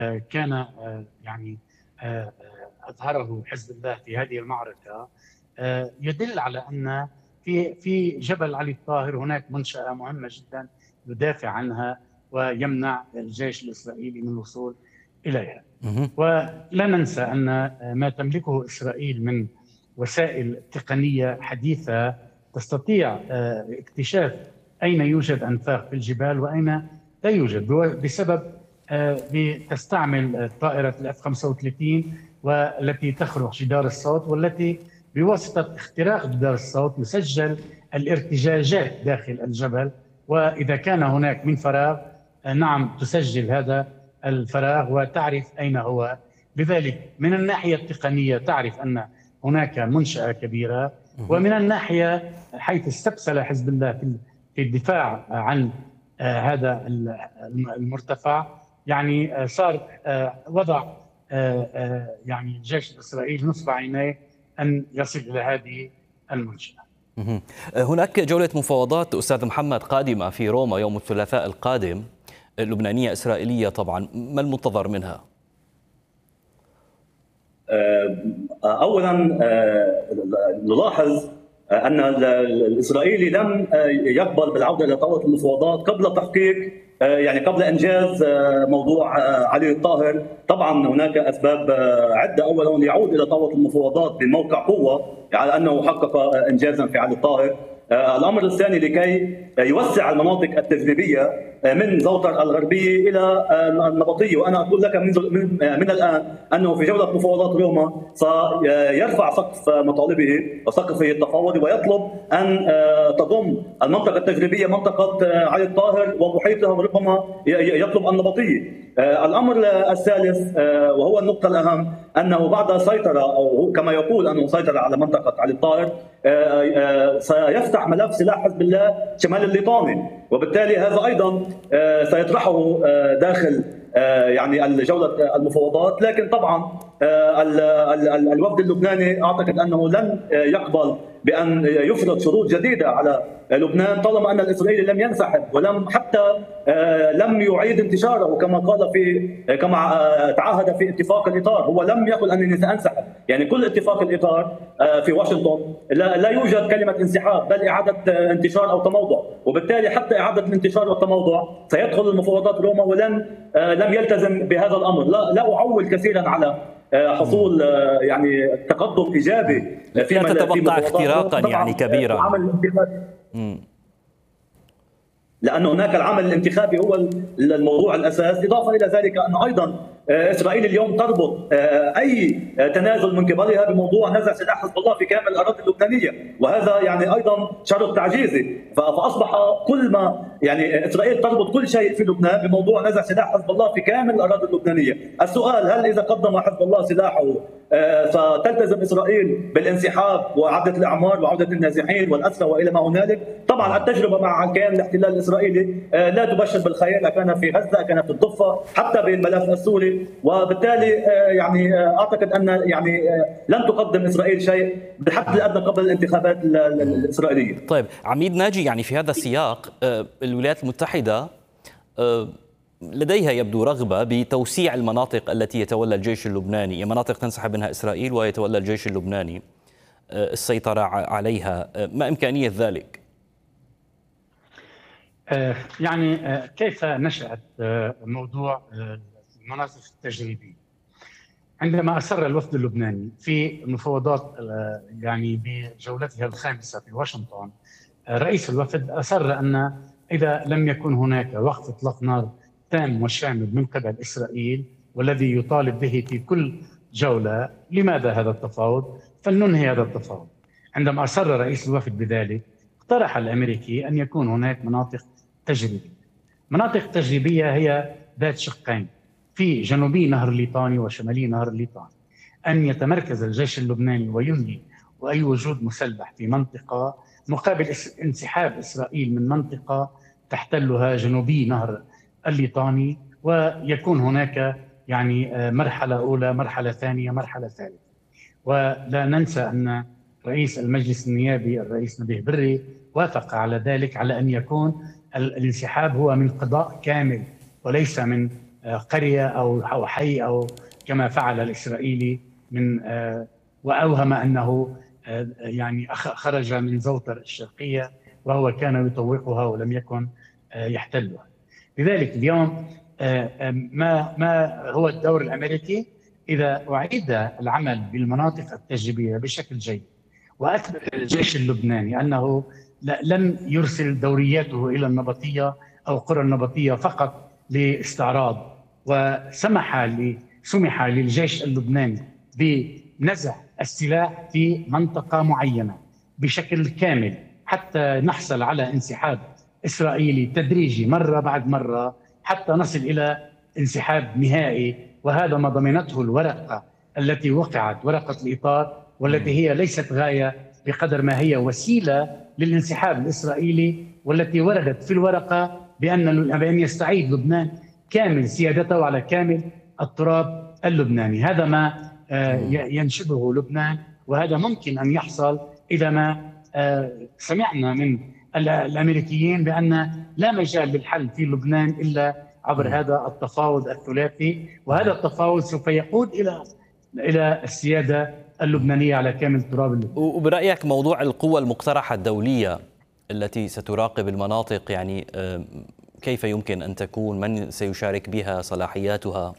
كان يعني أظهره حزب الله في هذه المعركة يدل على أن في جبل علي الطاهر هناك منشأة مهمة جدا يدافع عنها ويمنع الجيش الإسرائيلي من الوصول إليها. ولا ننسى أن ما تملكه إسرائيل من وسائل تقنية حديثة تستطيع اكتشاف أين يوجد أنفاق في الجبال وأين لا يوجد، بسبب تستعمل طائرة الإف 35 والتي تخرق جدار الصوت، والتي بواسطة اختراق جدار الصوت يسجل الارتجاجات داخل الجبل، وإذا كان هناك من فراغ نعم تسجل هذا الفراغ وتعرف أين هو. لذلك من الناحية التقنية تعرف أن هناك منشأة كبيرة، ومن الناحية حيث استبسل حزب الله في الدفاع عن هذا المرتفع، يعني صار وضع يعني الجيش الإسرائيلي نصب عينيه أن يصل إلى هذه المنشأة. هناك جولة مفاوضات أستاذ محمد قادمة في روما يوم الثلاثاء القادم، لبنانية إسرائيلية طبعا، ما المنتظر منها؟ أولا نلاحظ أن الإسرائيلي لم يقبل بالعودة إلى طاولة المفاوضات قبل تحقيق يعني قبل إنجاز موضوع علي الطاهر. طبعا هناك أسباب عدة. أولا يعود إلى طاولة المفاوضات بموقع قوة على أنه حقق إنجازا في علي الطاهر. الأمر الثاني لكي يوسع المناطق التجريبية من زوطر الغربية إلى النبطية. وأنا أقول لك من الآن أنه في جولة مفاوضات روما سيرفع سقف مطالبه وسقفه التفاوضي، ويطلب أن تضم المنطقة التجريبية منطقة علي الطاهر ومحيطها، وربما يطلب النبطية. الأمر الثالث وهو النقطة الأهم، أنه بعد سيطرة، أو كما يقول أنه سيطر على منطقة علي الطاهر، سيفتح ملف سلاح حزب الله شمال الليطاني، وبالتالي هذا أيضا سيطرحه داخل يعني الجولة المفاوضات. لكن طبعا الوفد اللبناني أعتقد أنه لن يقبل بأن يفرض شروط جديدة على لبنان طالما أن الإسرائيلي لم ينسحب ولم حتى لم يعيد انتشاره كما قال كما تعهد في اتفاق الإطار. هو لم يقل أنني سأنسحب، يعني كل اتفاق الإطار في واشنطن لا يوجد كلمة انسحاب، بل إعادة انتشار أو تموضع، وبالتالي حتى إعادة الانتشار والتموضع سيدخل المفاوضات روما، ولن لم يلتزم بهذا الأمر. لا أعول كثيرا على حصول يعني تقدم إيجابي في لا تتوقع اختراقا يعني كبيرا، لأن هناك العمل الانتخابي هو الموضوع الأساس. إضافة إلى ذلك أن أيضا إسرائيل اليوم تربط أي تنازل من قبلها بموضوع نزع سلاح حزب الله في كامل الأراضي اللبنانية، وهذا يعني أيضا شرط تعجيزي. فأصبح كل ما يعني إسرائيل تربط كل شيء في لبنان بموضوع نزع سلاح حزب الله في كامل الأراضي اللبنانية. السؤال، هل إذا قدم حزب الله سلاحه ستلتزم إسرائيل بالانسحاب وإعادة الأعمار وعودة النازحين والأسرى وإلى ما هنالك؟ طبعا التجربة مع كيان الاحتلال الإسرائيلي لا تبشر بالخير، كان في غزة، كانت في الضفة، حتى بالملف السوري. وبالتالي يعني أعتقد أن يعني لن تقدم إسرائيل شيء بالحد الأدنى قبل الانتخابات الإسرائيلية. طيب عميد ناجي، يعني في هذا السياق الولايات المتحدة لديها يبدو رغبة بتوسيع المناطق التي يتولى الجيش اللبناني، مناطق تنسحب منها إسرائيل ويتولى الجيش اللبناني السيطرة عليها، ما إمكانية ذلك؟ يعني كيف نشأت موضوع المناطق التجريبية؟ عندما أصر الوفد اللبناني في مفاوضات يعني بجولتها الخامسة في واشنطن، رئيس الوفد أصر أن إذا لم يكن هناك وقف إطلاق نار تام وشامل من قبل إسرائيل، والذي يطالب به في كل جولة، لماذا هذا التفاوض؟ فلننهي هذا التفاوض. عندما أصر رئيس الوفد بذلك، اقترح الأمريكي أن يكون هناك مناطق تجريبية. مناطق تجريبية هي ذات شقين، في جنوبي نهر الليطاني وشمالي نهر الليطاني، أن يتمركز الجيش اللبناني وينهي أي وجود مسلح في منطقة مقابل انسحاب إسرائيل من منطقة تحتلها جنوبي نهر الليطاني، ويكون هناك يعني مرحلة أولى، مرحلة ثانية، مرحلة ثالثة. ولا ننسى أن رئيس المجلس النيابي الرئيس نبيه بري وافق على ذلك، على أن يكون الانسحاب هو من قضاء كامل وليس من قرية أو حي، أو كما فعل الإسرائيلي من وأوهم أنه يعني خرج من زوتر الشرقية وهو كان يطوقها ولم يكن يحتلها. لذلك اليوم ما هو الدور الأمريكي؟ إذا أعيد العمل بالمناطق التجريبية بشكل جيد وأثبت الجيش اللبناني أنه لن يرسل دورياته إلى النبطية أو قرى النبطية فقط لاستعراض، وسمح للجيش اللبناني بنزع السلاح في منطقة معينة بشكل كامل حتى نحصل على انسحاب إسرائيلي تدريجي مرة بعد مرة حتى نصل إلى انسحاب نهائي. وهذا ما ضمنته الورقة التي وقعت، ورقة الإطار، والتي هي ليست غاية بقدر ما هي وسيلة للانسحاب الإسرائيلي، والتي وردت في الورقة بأن يستعيد لبنان كامل سيادته على كامل التراب اللبناني. هذا ما ينشده لبنان، وهذا ممكن أن يحصل إذا ما سمعنا من الأمريكيين بأن لا مجال للحل في لبنان إلا عبر هذا التفاوض الثلاثي، وهذا التفاوض سوف يقود إلى السيادة اللبنانية على كامل تراب اللبنان. وبرأيك موضوع القوى المقترحة الدولية التي ستراقب المناطق، يعني كيف يمكن أن تكون؟ من سيشارك بها؟ صلاحياتها؟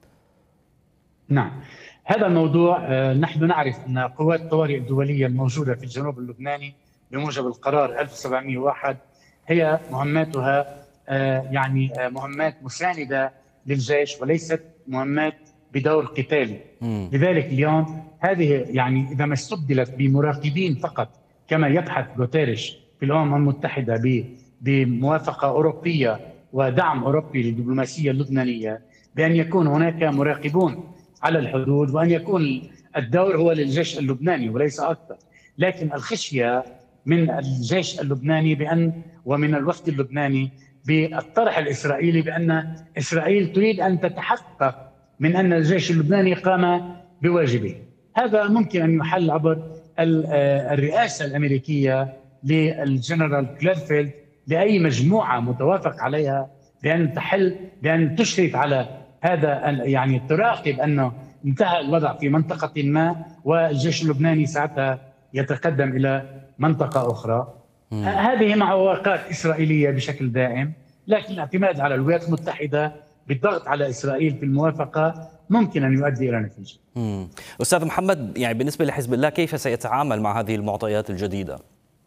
نعم، هذا الموضوع نحن نعرف أن قوات الطوارئ الدولية الموجودة في الجنوب اللبناني بموجب القرار 1701 هي مهماتها يعني مهمات مساندة للجيش وليست مهمات بدور قتالي. لذلك اليوم هذه يعني إذا ما استبدلت بمراقبين فقط كما يبحث غوتيريش في الأمم المتحدة بموافقة أوروبية ودعم أوروبي للدبلوماسية اللبنانية، بأن يكون هناك مراقبون على الحدود وأن يكون الدور هو للجيش اللبناني وليس أكثر. لكن الخشية من الجيش اللبناني ومن الوفد اللبناني بالطرح الإسرائيلي بأن إسرائيل تريد أن تتحقق من أن الجيش اللبناني قام بواجبه. هذا ممكن أن يحل عبر الرئاسة الأمريكية للجنرال كليرفيلد لأي مجموعة متوافق عليها بأن تشرف على هذا، يعني تراقب أنه انتهى الوضع في منطقة ما والجيش اللبناني ساعتها يتقدم إلى منطقة أخرى. هذه معوقات إسرائيلية بشكل دائم، لكن الاعتماد على الولايات المتحدة بالضغط على إسرائيل في الموافقة ممكن أن يؤدي إلى نتيجة. أستاذ محمد، يعني بالنسبة لحزب الله كيف سيتعامل مع هذه المعطيات الجديدة؟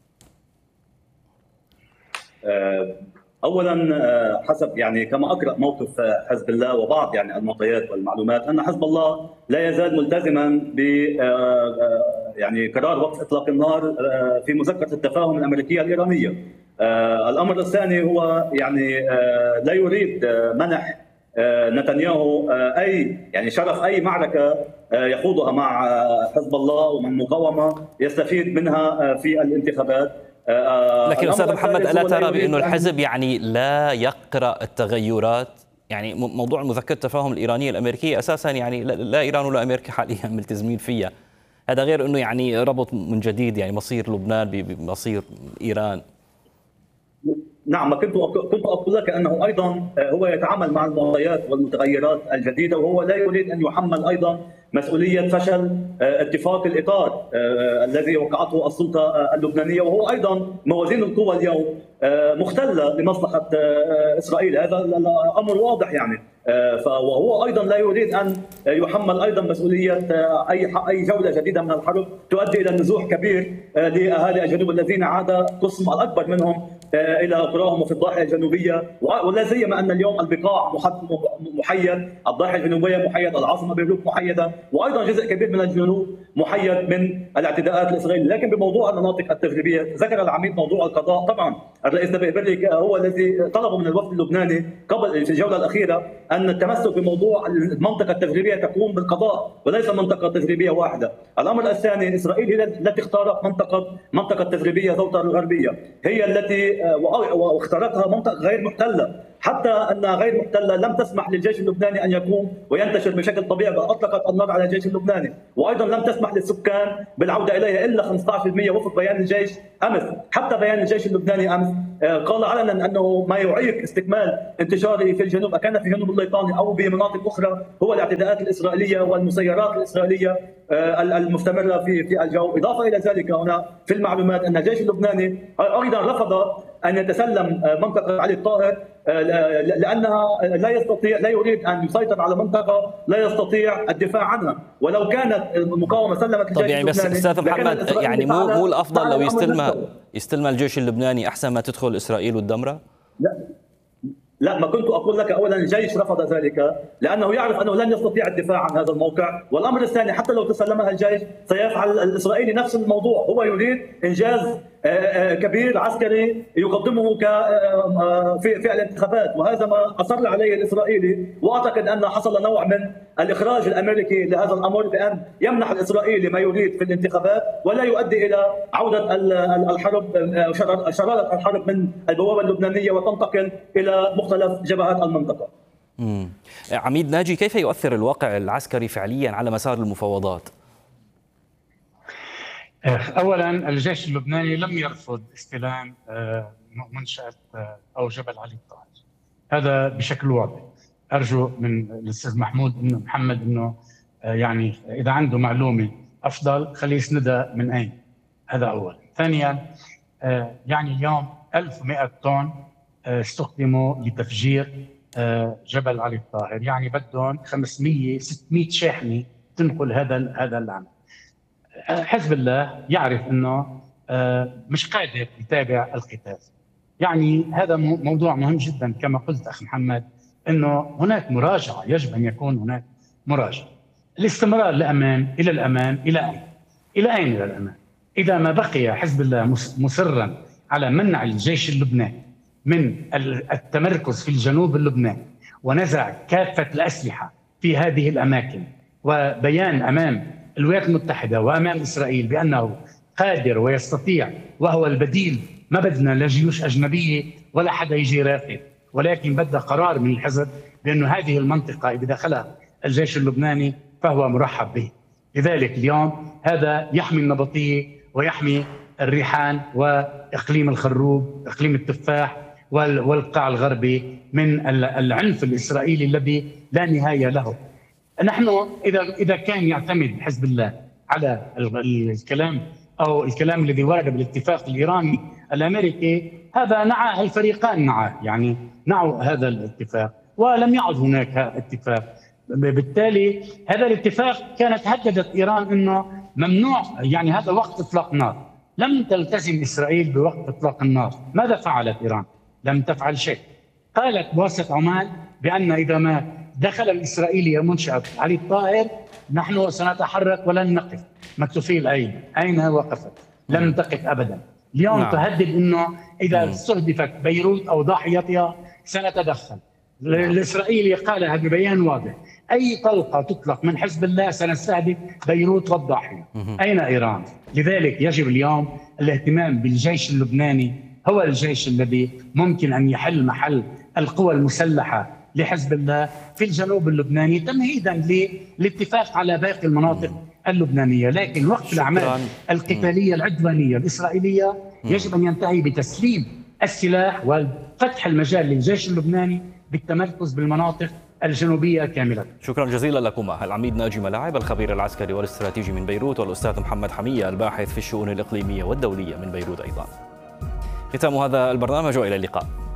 اولا حسب يعني كما اقرا موقف حزب الله وبعض يعني المعطيات والمعلومات ان حزب الله لا يزال ملتزما ب يعني قرار وقف اطلاق النار في مذكره التفاهم الامريكيه الايرانيه. الامر الثاني هو يعني لا يريد منح نتنياهو اي يعني شرف اي معركه يخوضها مع حزب الله ومن مقاومه يستفيد منها في الانتخابات. لكن أستاذ محمد، ألا ترى بأن الحزب يعني لا يقرأ التغيرات؟ يعني موضوع مذكرة التفاهم الإيرانية الأمريكية أساسا يعني لا إيران ولا أمريكا حاليا ملتزمين فيها، هذا غير أنه يعني ربط من جديد يعني مصير لبنان بمصير إيران. نعم، كنت أقول لك أنه أيضا هو يتعامل مع المعطيات والمتغيرات الجديدة، وهو لا يريد أن يحمل أيضا مسؤولية فشل اتفاق الإطار الذي وقعته السلطة اللبنانية، وهو أيضا موازين القوى اليوم مختلة لمصلحة إسرائيل. هذا الأمر واضح يعني. وهو ايضا لا يريد ان يحمل ايضا مسؤوليه اي جوله جديده من الحرب تؤدي الى نزوح كبير لاهالي الجنوب الذين عاد قسم الاكبر منهم الى قراهم وفي الضاحيه الجنوبيه، ولا سيما ان اليوم البقاع محيد، الضاحيه الجنوبيه محيد، العاصمه بيروت محيده، وايضا جزء كبير من الجنوب محيد من الاعتداءات الاسرائيليه. لكن بموضوع المناطق التجريبيه ذكر العميد موضوع القضاء. طبعا الرئيس نبيه بري هو الذي طلب من الوفد اللبناني قبل في الجوله الاخيره ان التمسك بموضوع المنطقه التجريبيه تقوم بالقضاء وليس منطقه تجريبيه واحده. الامر الثاني، اسرائيل هي التي اختارت منطقه تجريبيه زوتر الغربيه، هي التي واختارتها منطقه غير محتله، حتى أنها غير محتلة لم تسمح للجيش اللبناني أن يقوم وينتشر بشكل طبيعي، بل أطلقت النار على الجيش اللبناني، وأيضا لم تسمح للسكان بالعودة إليها إلا 15% وفق بيان الجيش أمس. حتى بيان الجيش اللبناني أمس قال علنا أنه ما يعيق استكمال انتشاره في الجنوب، أكان في جنوب الليطاني أو بمناطق أخرى، هو الاعتداءات الإسرائيلية والمسيرات الإسرائيلية المستمرة في الجو. إضافة إلى ذلك هنا في المعلومات أن الجيش اللبناني أيضا رفض أن يتسلم منطقة علي الطاهر لأنها لا يريد أن يسيطر على منطقة لا يستطيع الدفاع عنها، ولو كانت المقاومة سلمت الجيش يعني بس اللبناني. أستاذ محمد، يعني مو الأفضل لو يستلمها الجيش اللبناني أحسن ما تدخل إسرائيل والدمرة؟ لا، ما كنت أقول لك أولا الجيش رفض ذلك لأنه يعرف أنه لن يستطيع الدفاع عن هذا الموقع، والأمر الثاني حتى لو تسلمها الجيش سيفعل الإسرائيلي نفس الموضوع، هو يريد إنجاز كبير عسكري يقدمه في الانتخابات، وهذا ما أصر عليه الإسرائيلي. وأعتقد أن حصل نوع من الإخراج الأمريكي لهذا الأمر بأن يمنح الإسرائيلي ما يريد في الانتخابات ولا يؤدي إلى عودة الحرب، شرارة الحرب من البوابة اللبنانية وتنتقل إلى مختلف جبهات المنطقة. عميد ناجي، كيف يؤثر الواقع العسكري فعليا على مسار المفاوضات؟ أولا الجيش اللبناني لم يرفض استلام منشأة أو جبل علي الطاهر، هذا بشكل واضح. أرجو من الأستاذ محمد أنه يعني إذا عنده معلومة أفضل خليه يسندها من أين، هذا أولا. ثانيا يعني اليوم 1100 طن استخدموا لتفجير جبل علي الطاهر، يعني بدهم 500-600 شاحنة تنقل هذا العمل. حزب الله يعرف أنه مش قادر يتابع القتال، يعني هذا موضوع مهم جدا كما قلت أخي محمد، أنه هناك مراجعة، يجب أن يكون هناك مراجعة. الاستمرار للأمام إلى الأمام إلى أين؟ إلى أين إلى الأمام؟ إذا ما بقي حزب الله مصرا على منع الجيش اللبناني من التمركز في الجنوب اللبناني ونزع كافة الأسلحة في هذه الأماكن، وبيان أمام الولايات المتحدة وأمام إسرائيل بأنه قادر ويستطيع وهو البديل، ما بدنا لا جيوش أجنبية ولا حدا يجي راقب، ولكن بدنا قرار من الحزب بأنه هذه المنطقة إذا دخلها الجيش اللبناني فهو مرحب به. لذلك اليوم هذا يحمي النبطية ويحمي الريحان وإقليم الخروب، إقليم التفاح والقاع الغربي من العنف الإسرائيلي الذي لا نهاية له. نحن إذا كان يعتمد حزب الله على الكلام أو الكلام الذي ورد بالاتفاق الإيراني الأمريكي، هذا نعى الفريقان، يعني نعوا هذا الاتفاق ولم يعد هناك اتفاق. بالتالي هذا الاتفاق كانت هددت إيران أنه ممنوع، يعني هذا وقت إطلاق نار، لم تلتزم إسرائيل بوقت إطلاق النار. ماذا فعلت إيران؟ لم تفعل شيء. قالت بواسطة عمان بأن إذا ما دخل الإسرائيلي منشأة علي الطاهر نحن سنتحرك ولن نقف. مكتوفي الأيدي، أين وقفت؟ لن تقف أبدا. اليوم تهدد أنه إذا استهدفت بيروت أو ضاحيتها سنتدخل. الإسرائيلي قالها ببيان واضح، أي طلقة تطلق من حزب الله سنستهدف بيروت والضاحية. أين إيران؟ لذلك يجب اليوم الاهتمام بالجيش اللبناني، هو الجيش الذي ممكن أن يحل محل القوى المسلحة لحزب الله في الجنوب اللبناني تمهيدا للاتفاق على باقي المناطق اللبنانية. لكن وقت الأعمال القتالية العدوانية الإسرائيلية يجب أن ينتهي بتسليم السلاح وفتح المجال للجيش اللبناني بالتمركز بالمناطق الجنوبية كاملة. شكرا جزيلا لكما العميد ناجي ملاعب الخبير العسكري والاستراتيجي من بيروت، والأستاذ محمد حمية الباحث في الشؤون الإقليمية والدولية من بيروت أيضا. ختام هذا البرنامج وإلى اللقاء.